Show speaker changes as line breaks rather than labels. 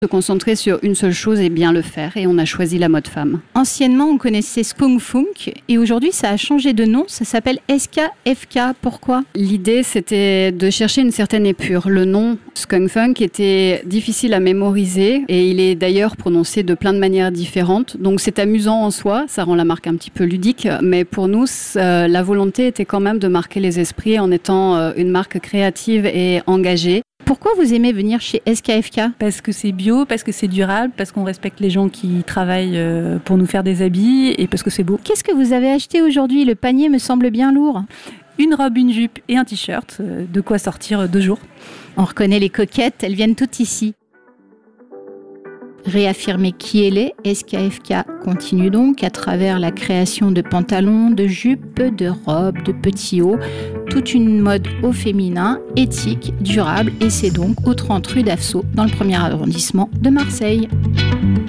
Se concentrer sur une seule chose et bien le faire, et on a choisi la mode femme.
Anciennement, on connaissait Skunk Funk et aujourd'hui, ça a changé de nom, ça s'appelle SKFK. Pourquoi ?
L'idée, c'était de chercher une certaine épure. Le nom Skunk Funk était difficile à mémoriser et il est d'ailleurs prononcé de plein de manières différentes. Donc c'est amusant en soi, ça rend la marque un petit peu ludique, mais pour nous, la volonté était quand même de marquer les esprits en étant une marque créative et engagée.
Pourquoi vous aimez venir chez SKFK ?
Parce que c'est bio, parce que c'est durable, parce qu'on respecte les gens qui travaillent pour nous faire des habits et parce que c'est beau.
Qu'est-ce que vous avez acheté aujourd'hui ? Le panier me semble bien lourd.
Une robe, une jupe et un t-shirt, de quoi sortir 2 jours.
On reconnaît les coquettes, elles viennent toutes ici. Réaffirmer qui elle est, SKFK continue donc à travers la création de pantalons, de jupes, de robes, de petits hauts, toute une mode au féminin, éthique, durable, et c'est donc au 30 rue d'Afsault, dans le 1er arrondissement de Marseille.